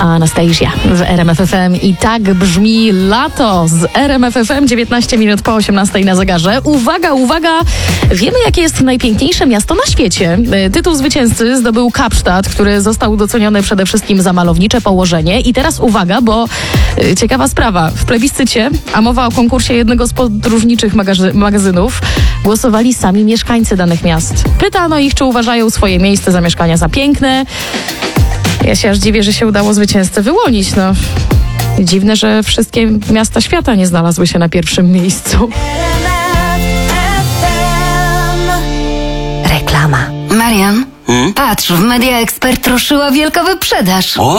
Anastasia w RMF FM i tak brzmi lato z RMF FM, 19 minut po 18 na zegarze. Uwaga, uwaga, wiemy jakie jest najpiękniejsze miasto na świecie. Tytuł zwycięzcy zdobył Kapsztad, który został doceniony przede wszystkim za malownicze położenie. I teraz uwaga, bo ciekawa sprawa. W plebiscycie, a mowa o konkursie jednego z podróżniczych magazynów, głosowali sami mieszkańcy danych miast. Pytano ich, czy uważają swoje miejsce zamieszkania za piękne. Ja się aż dziwię, że się udało zwycięzcę wyłonić. No, dziwne, że wszystkie miasta świata nie znalazły się na pierwszym miejscu. Reklama. Marian, patrz, w Media Expert ruszyła wielka wyprzedaż.